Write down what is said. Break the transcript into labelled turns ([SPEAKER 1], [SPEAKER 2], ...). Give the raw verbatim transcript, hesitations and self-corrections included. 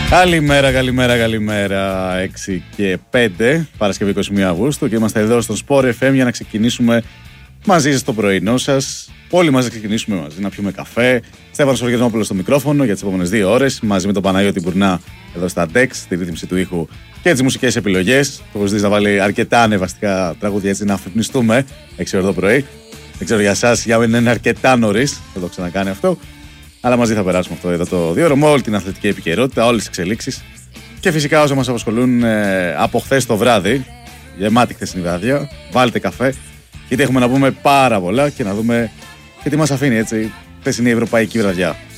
[SPEAKER 1] Καλημέρα, καλημέρα, καλημέρα. έξι και πέντε, Παρασκευή είκοσι μία Αυγούστου, και είμαστε εδώ στον Sport εφ εμ για να ξεκινήσουμε μαζί σας το πρωινό σας. Όλοι μαζί να ξεκινήσουμε μαζί, να πιούμε καφέ. Στέφανος Οργενόπουλος στο μικρόφωνο για τις επόμενες δύο ώρες, μαζί με τον Παναγιώτη Μπουρνά εδώ στα ντεξ, στη ρύθμιση του ήχου και τις μουσικές επιλογές. Το έχω ζητήσει να βάλει αρκετά ανεβαστικά τραγούδια έτσι να αφυπνιστούμε έξι ώρα το πρωί. Δεν ξέρω για εσάς, για μένα είναι αρκετά νωρίς, θα το ξανακάνει αυτό. Αλλά μαζί θα περάσουμε αυτό εδώ το δύο ώρο με όλη την αθλητική επικαιρότητα, όλες τις εξελίξεις και φυσικά όσα μας απασχολούν ε, από χθες το βράδυ. Γεμάτη χθεσινή βράδια. Βάλτε καφέ, γιατί έχουμε να πούμε πάρα πολλά και να δούμε και τι μας αφήνει έτσι χθεσινή ευρωπαϊκή βραδιά.